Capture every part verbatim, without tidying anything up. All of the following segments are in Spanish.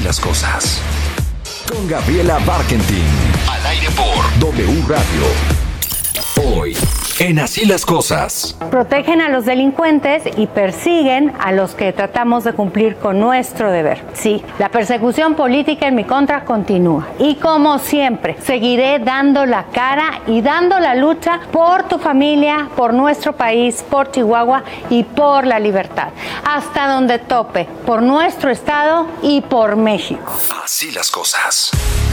las cosas. Con Gabriela Barkentin. Al aire por W Radio. Hoy, en Así las cosas. Protegen a los delincuentes y persiguen a los que tratamos de cumplir con nuestro deber. Sí, la persecución política en mi contra continúa. Y como siempre, seguiré dando la cara y dando la lucha por tu familia, por nuestro país, por Chihuahua y por la libertad. Hasta donde tope, por nuestro estado y por México. Así las cosas.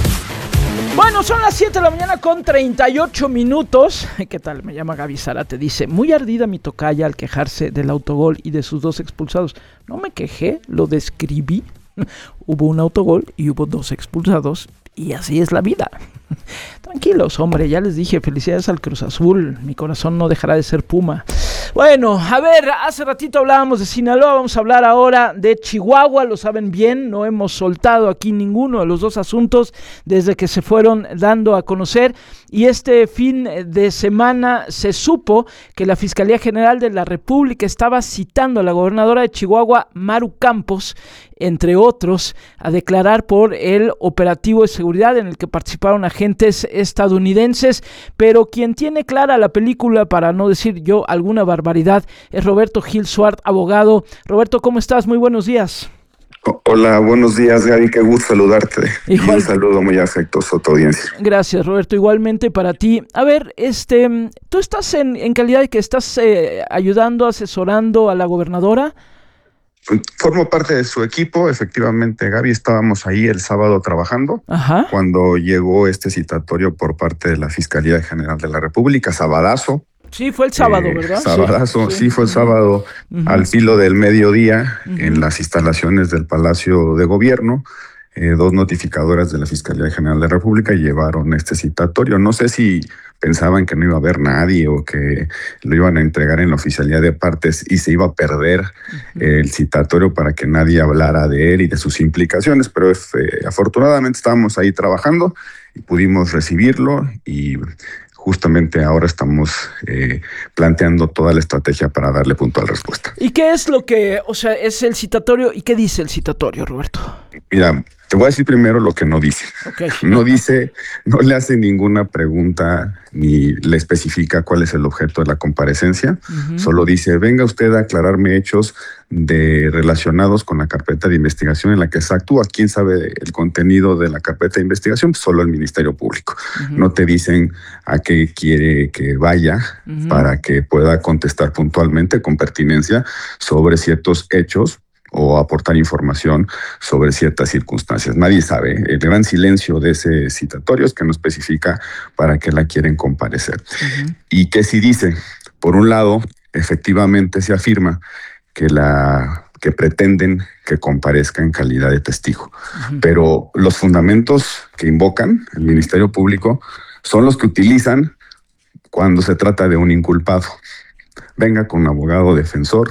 Bueno, son las siete de la mañana con treinta y ocho minutos. ¿Qué tal? Me llama Gaby Zárate. Dice, muy ardida mi tocaya al quejarse del autogol y de sus dos expulsados. No me quejé, lo describí. Hubo un autogol y hubo dos expulsados. Y así es la vida. Tranquilos, hombre, ya les dije, felicidades al Cruz Azul. Mi corazón no dejará de ser Puma. Bueno, a ver, hace ratito hablábamos de Sinaloa, vamos a hablar ahora de Chihuahua, lo saben bien, no hemos soltado aquí ninguno de los dos asuntos desde que se fueron dando a conocer, y este fin de semana se supo que la Fiscalía General de la República estaba citando a la gobernadora de Chihuahua, Maru Campos, entre otros, a declarar por el operativo de seguridad en el que participaron agentes estadounidenses, pero quien tiene clara la película, para no decir yo alguna barbaridad, es Roberto Gil Suart, abogado. Roberto, ¿cómo estás? Muy buenos días. Hola, buenos días, Gaby, qué gusto saludarte. Igual. Y un saludo muy afectuoso a tu audiencia. Gracias, Roberto, igualmente para ti. A ver, este, tú estás en, en calidad de que estás eh, ayudando, asesorando a la gobernadora. Formo parte de su equipo, efectivamente, Gaby, estábamos ahí el sábado trabajando. Ajá. Cuando llegó este citatorio por parte de la Fiscalía General de la República, sabadazo. Sí, fue el sábado, eh, ¿verdad? Sabadazo, sí, sí, sí fue el sábado, uh-huh. al filo del mediodía, uh-huh. en las instalaciones del Palacio de Gobierno. Eh, dos notificadoras de la Fiscalía General de la República llevaron este citatorio. No sé si pensaban que no iba a haber nadie o que lo iban a entregar en la oficialía de partes y se iba a perder uh-huh. el citatorio para que nadie hablara de él y de sus implicaciones, pero eh, afortunadamente estábamos ahí trabajando y pudimos recibirlo, y justamente ahora estamos eh, planteando toda la estrategia para darle puntual respuesta. ¿Y qué es lo que, o sea, es el citatorio y qué dice el citatorio, Roberto? Mira, te voy a decir primero lo que no dice. Okay. No dice, no le hace ninguna pregunta ni le especifica cuál es el objeto de la comparecencia. Uh-huh. Solo dice, venga usted a aclararme hechos de relacionados con la carpeta de investigación en la que se actúa. ¿Quién sabe el contenido de la carpeta de investigación? Pues solo el Ministerio Público. Uh-huh. No te dicen a qué quiere que vaya uh-huh. para que pueda contestar puntualmente con pertinencia sobre ciertos hechos o aportar información sobre ciertas circunstancias. Nadie sabe. El gran silencio de ese citatorio es que no especifica para qué la quieren comparecer. Uh-huh. Y que si dice, por un lado, efectivamente se afirma que la que pretenden que comparezca en calidad de testigo. Uh-huh. Pero los fundamentos que invocan el Ministerio Público son los que utilizan cuando se trata de un inculpado. Venga con un abogado defensor.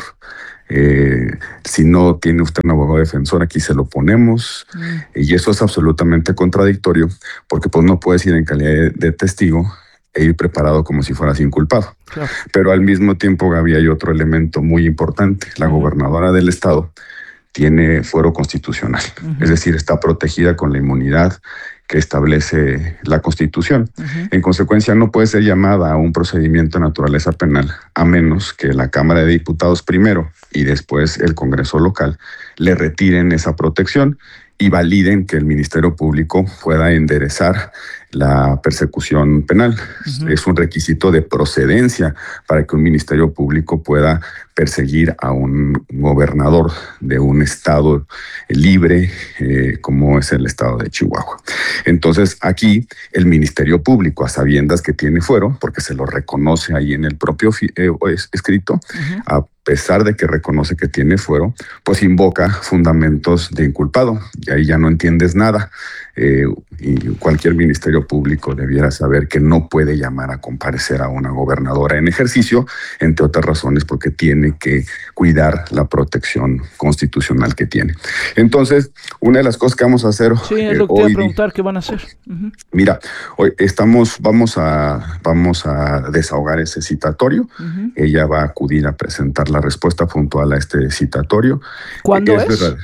Eh, si no tiene usted un abogado defensor, aquí se lo ponemos. Mm. Y eso es absolutamente contradictorio, porque pues no puedes ir en calidad de, de testigo e ir preparado como si fueras inculpado. Claro. Pero al mismo tiempo, Gaby, hay otro elemento muy importante. La uh-huh. gobernadora del estado tiene fuero constitucional, uh-huh. es decir, está protegida con la inmunidad que establece la Constitución. Uh-huh. En consecuencia, no puede ser llamada a un procedimiento de naturaleza penal a menos que la Cámara de Diputados primero y después el Congreso local le retiren esa protección y validen que el Ministerio Público pueda enderezar la persecución penal. Uh-huh. Es un requisito de procedencia para que un Ministerio Público pueda perseguir a un gobernador de un estado libre eh, como es el estado de Chihuahua. Entonces aquí el Ministerio Público, a sabiendas que tiene fuero, porque se lo reconoce ahí en el propio fi- eh, escrito, uh-huh. a pesar de que reconoce que tiene fuero, pues invoca fundamentos de inculpado, y ahí ya no entiendes nada. Eh, y cualquier ministerio público debiera saber que no puede llamar a comparecer a una gobernadora en ejercicio, entre otras razones porque tiene que cuidar la protección constitucional que tiene. Entonces, una de las cosas que vamos a hacer sí, es lo que eh, hoy, te iba a preguntar, ¿qué van a hacer? Uh-huh. Mira, hoy estamos, vamos a, vamos a desahogar ese citatorio. Uh-huh. Ella va a acudir a presentar la respuesta puntual a este citatorio. ¿Cuándo es? es? Verdad,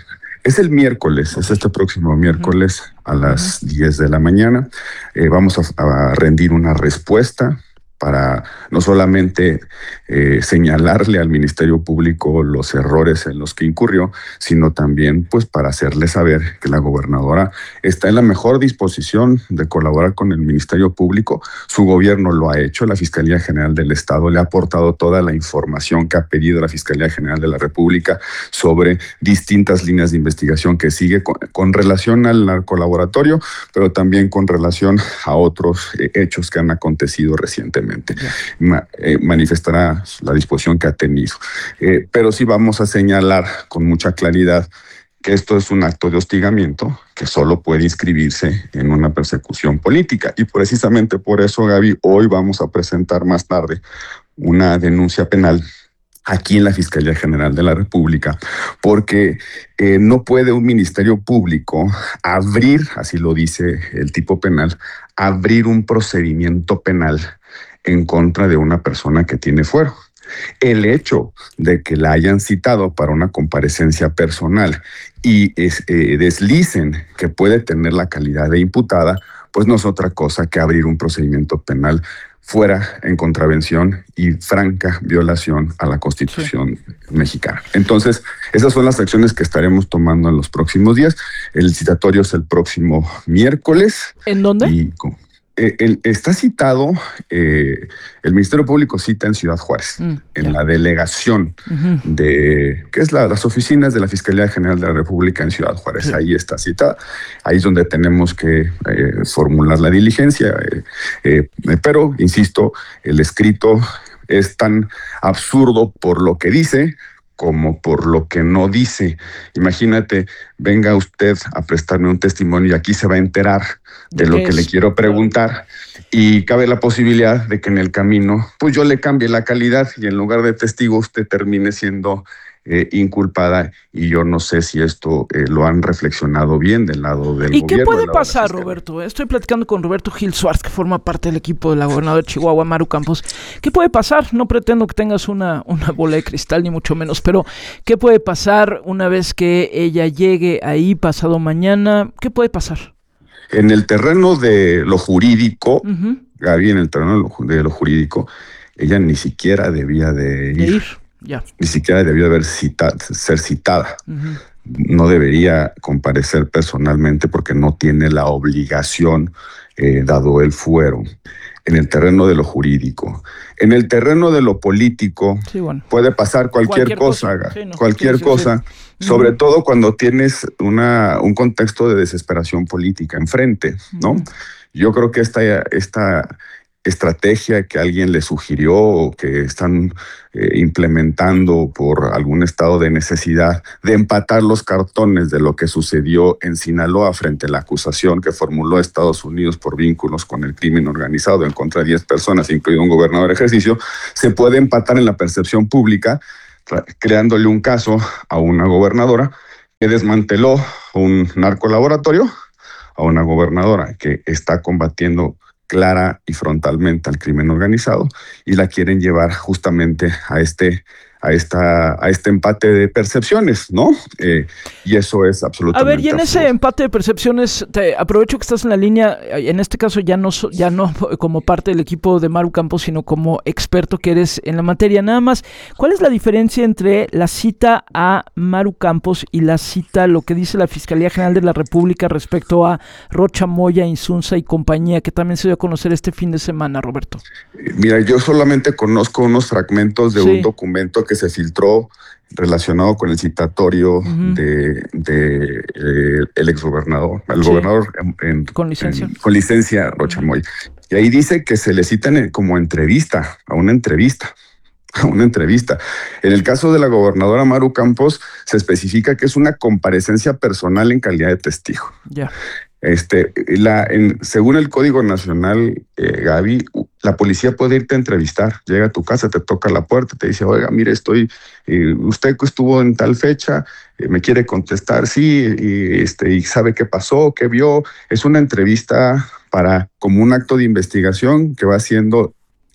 Es el miércoles, es este próximo miércoles a las uh-huh. diez de la mañana. Eh, vamos a, a rendir una respuesta para no solamente eh, señalarle al Ministerio Público los errores en los que incurrió, sino también pues para hacerle saber que la gobernadora está en la mejor disposición de colaborar con el Ministerio Público. Su gobierno lo ha hecho, la Fiscalía General del Estado le ha aportado toda la información que ha pedido la Fiscalía General de la República sobre distintas líneas de investigación que sigue con, con relación al narcolaboratorio, pero también con relación a otros eh, hechos que han acontecido recientemente. Ma, eh, manifestará la disposición que ha tenido. Eh, pero sí vamos a señalar con mucha claridad que esto es un acto de hostigamiento que solo puede inscribirse en una persecución política. Y precisamente por eso, Gaby, hoy vamos a presentar más tarde una denuncia penal aquí en la Fiscalía General de la República, porque eh, no puede un Ministerio Público abrir, así lo dice el tipo penal, abrir un procedimiento penal en contra de una persona que tiene fuero. El hecho de que la hayan citado para una comparecencia personal y es, eh, deslicen que puede tener la calidad de imputada, pues no es otra cosa que abrir un procedimiento penal fuera en contravención y franca violación a la Constitución sí. mexicana. Entonces, esas son las acciones que estaremos tomando en los próximos días. El citatorio es el próximo miércoles. ¿En dónde? Y, Eh, el, está citado, eh, el Ministerio Público cita en Ciudad Juárez, mm, en yeah. la delegación uh-huh. de, ¿qué es la, las oficinas de la Fiscalía General de la República en Ciudad Juárez? Sí. Ahí está citada, ahí es donde tenemos que eh, formular la diligencia, eh, eh, pero, insisto, el escrito es tan absurdo por lo que dice como por lo que no dice. Imagínate, venga usted a prestarme un testimonio y aquí se va a enterar de lo que es? le quiero preguntar, y cabe la posibilidad de que en el camino pues yo le cambie la calidad y en lugar de testigo usted termine siendo eh, inculpada, y yo no sé si esto eh, lo han reflexionado bien del lado del ¿Y gobierno. ¿Y qué puede pasar, Roberto? Estoy platicando con Roberto Gil Suárez, que forma parte del equipo de la gobernadora de Chihuahua, Maru Campos. ¿Qué puede pasar? No pretendo que tengas una, una bola de cristal, ni mucho menos, pero ¿qué puede pasar una vez que ella llegue ahí pasado mañana? ¿Qué puede pasar? En el terreno de lo jurídico, uh-huh. Gaby, en el terreno de lo, de lo jurídico, ella ni siquiera debía de ir. De ir. Ya. Ni siquiera debió haber cita, ser citada. Uh-huh. No debería comparecer personalmente porque no tiene la obligación, eh, dado el fuero. En el terreno de lo jurídico. En el terreno de lo político, sí, bueno. puede pasar cualquier, cualquier cosa, cosa. Sí, no, cualquier sí, cosa, sí. sobre uh-huh. todo cuando tienes una, un contexto de desesperación política enfrente, ¿no? Uh-huh. Yo creo que esta... esta estrategia que alguien le sugirió o que están eh, implementando por algún estado de necesidad de empatar los cartones de lo que sucedió en Sinaloa frente a la acusación que formuló Estados Unidos por vínculos con el crimen organizado en contra de diez personas, incluido un gobernador de ejercicio, se puede empatar en la percepción pública, creándole un caso a una gobernadora que desmanteló un narcolaboratorio, a una gobernadora que está combatiendo clara y frontalmente al crimen organizado, y la quieren llevar justamente a este a esta a este empate de percepciones, ¿no? Eh, y eso es absolutamente A ver, y en absurdo. Ese empate de percepciones, te aprovecho que estás en la línea, en este caso ya no ya no como parte del equipo de Maru Campos, sino como experto que eres en la materia. Nada más, ¿cuál es la diferencia entre la cita a Maru Campos y la cita, lo que dice la Fiscalía General de la República respecto a Rocha Moya, Insunza y compañía, que también se dio a conocer este fin de semana, Roberto? Mira, yo solamente conozco unos fragmentos de sí. un documento que se filtró relacionado con el citatorio uh-huh. de, de eh, el exgobernador, el sí. gobernador en, en, con licencia, en, con licencia Rocha uh-huh. Moya. Y ahí dice que se le citan como entrevista, a una entrevista. a una entrevista. En el caso de la gobernadora Maru Campos, se especifica que es una comparecencia personal en calidad de testigo. Ya. Este, la, en, según el Código Nacional, eh, Gaby, la policía puede irte a entrevistar. Llega a tu casa, te toca la puerta, te dice, oiga, mire, estoy, eh, usted estuvo en tal fecha, eh, me quiere contestar, sí, y, este, y sabe qué pasó, qué vio. Es una entrevista para, como un acto de investigación que va siendo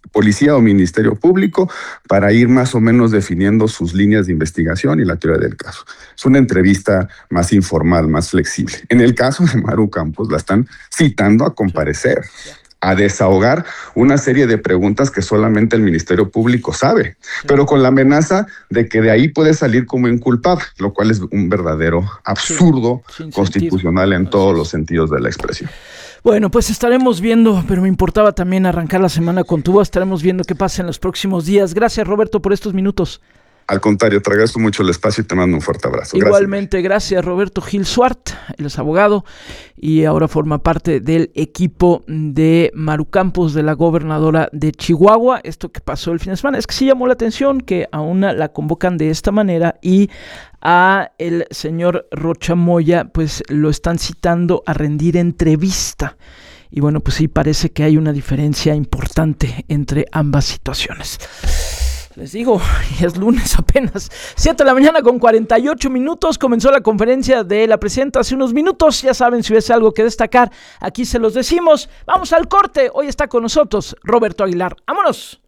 policía o ministerio público para ir más o menos definiendo sus líneas de investigación y la teoría del caso. Es una entrevista más informal, más flexible. En el caso de Maru Campos, la están citando a comparecer, a desahogar una serie de preguntas que solamente el Ministerio Público sabe, pero con la amenaza de que de ahí puede salir como inculpable, lo cual es un verdadero absurdo sí, constitucional en todos los sentidos de la expresión. Bueno, pues estaremos viendo, pero me importaba también arrancar la semana con tu voz, estaremos viendo qué pasa en los próximos días. Gracias, Roberto, por estos minutos. Al contrario, te agradezco mucho el espacio y te mando un fuerte abrazo. Igualmente, gracias, gracias Roberto Gil Suart, él es abogado y ahora forma parte del equipo de Maru Campos, de la gobernadora de Chihuahua. Esto que pasó el fin de semana, es que sí llamó la atención que a una la convocan de esta manera y a el señor Rocha Moya pues lo están citando a rendir entrevista. Y bueno, pues sí, parece que hay una diferencia importante entre ambas situaciones. Les digo, es lunes apenas, siete de la mañana con cuarenta y ocho minutos, comenzó la conferencia de la presidenta hace unos minutos, ya saben, si hubiese algo que destacar, aquí se los decimos. Vamos al corte, hoy está con nosotros Roberto Aguilar, ¡vámonos!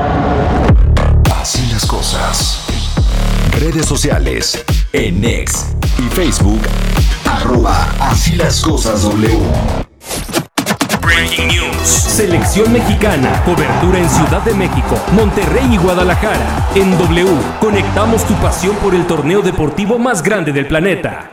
Así las cosas. Redes sociales, en X y Facebook, arroba Así las cosas W. Breaking News. Selección mexicana. Cobertura en Ciudad de México, Monterrey y Guadalajara. En W, conectamos tu pasión por el torneo deportivo más grande del planeta.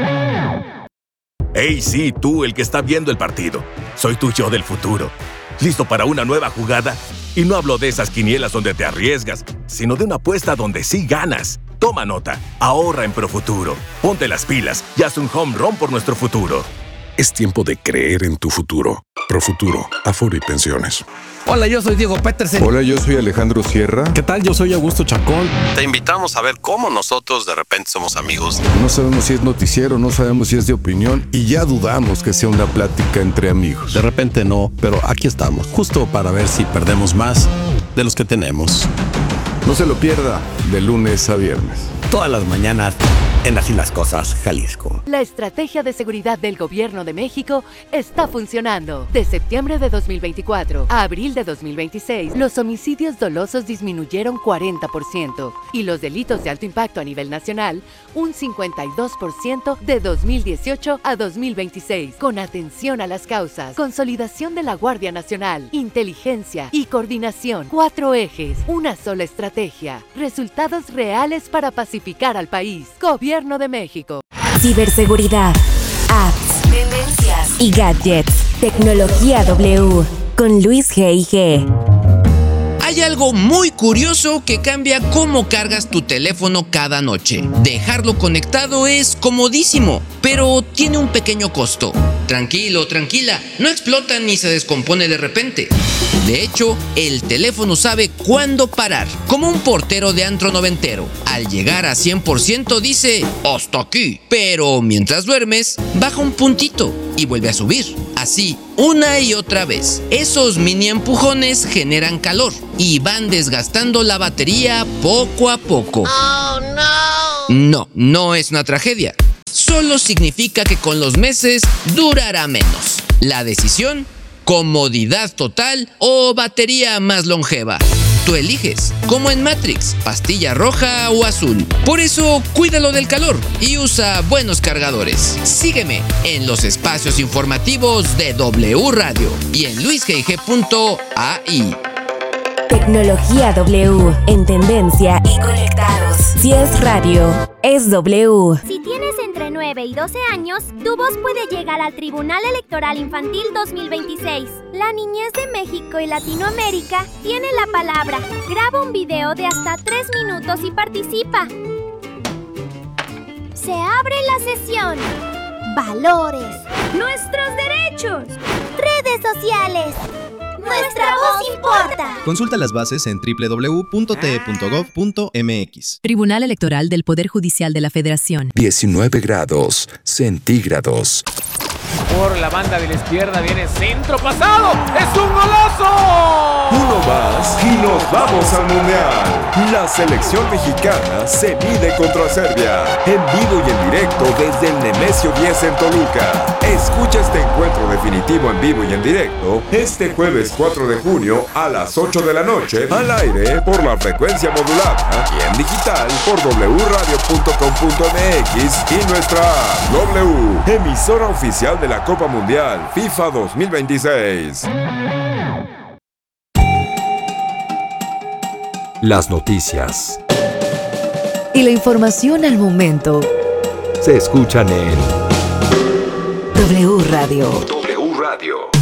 Hey, sí, tú, el que está viendo el partido. Soy tu yo del futuro. ¿Listo para una nueva jugada? Y no hablo de esas quinielas donde te arriesgas, sino de una apuesta donde sí ganas. Toma nota. Ahorra en Profuturo. Ponte las pilas y haz un home run por nuestro futuro. Es tiempo de creer en tu futuro. Profuturo, Afore y Pensiones. Hola, yo soy Diego Petersen. Hola, yo soy Alejandro Sierra. ¿Qué tal? Yo soy Augusto Chacón. Te invitamos a ver cómo nosotros de repente somos amigos. No sabemos si es noticiero, no sabemos si es de opinión y ya dudamos que sea una plática entre amigos. De repente no, pero aquí estamos, justo para ver si perdemos más de los que tenemos. No se lo pierda, de lunes a viernes. Todas las mañanas en Así las Cosas, Jalisco. La estrategia de seguridad del Gobierno de México está funcionando. De septiembre de dos mil veinticuatro a abril de dos mil veintiséis, los homicidios dolosos disminuyeron cuarenta por ciento y los delitos de alto impacto a nivel nacional un cincuenta y dos por ciento de dos mil dieciocho a dos mil veintiséis. Con atención a las causas, consolidación de la Guardia Nacional, inteligencia y coordinación. Cuatro ejes, una sola estrategia. Resultados reales para pacificar al país. Gobierno de México. Ciberseguridad, apps, tendencias y gadgets. Tecnología W con Luis G I G. Hay algo muy curioso que cambia cómo cargas tu teléfono cada noche. Dejarlo conectado es comodísimo, pero tiene un pequeño costo. Tranquilo, tranquila, no explota ni se descompone de repente. De hecho, el teléfono sabe cuándo parar, como un portero de antro noventero. Al llegar a cien por ciento dice, ¡hasta aquí! Pero mientras duermes, baja un puntito y vuelve a subir. Así, una y otra vez. Esos mini empujones generan calor y van desgastando la batería poco a poco. ¡Oh, no! No, no es una tragedia. Solo significa que con los meses durará menos. La decisión: comodidad total o batería más longeva. Tú eliges, como en Matrix, pastilla roja o azul. Por eso, cuídalo del calor y usa buenos cargadores. Sígueme en los espacios informativos de W Radio y en luis g i g punto a i. Tecnología W, en tendencia y conectados. Si es radio, es W. Si tienes entre nueve y doce años, tu voz puede llegar al Tribunal Electoral Infantil dos mil veintiséis. La niñez de México y Latinoamérica tiene la palabra. Graba un video de hasta tres minutos y participa. Se abre la sesión. Valores. Nuestros derechos. Redes sociales. ¡Nuestra voz importa! Consulta las bases en doble u doble u doble u punto t e punto gov punto m x. Tribunal Electoral del Poder Judicial de la Federación. diecinueve grados centígrados. Por la banda de la izquierda viene centro pasado. ¡Es un golazo! Uno más y nos vamos al Mundial. La selección mexicana se mide contra Serbia. En vivo y en directo desde el Nemesio diez en Toluca. Escucha este encuentro definitivo en vivo y en directo este jueves cuatro de junio a las ocho de la noche al aire por la frecuencia modulada y en digital por doble u radio punto com punto m x y nuestra app. W, emisora oficial de la Copa Mundial FIFA dos mil veintiséis. Las noticias y la información al momento se escuchan en W Radio. W Radio.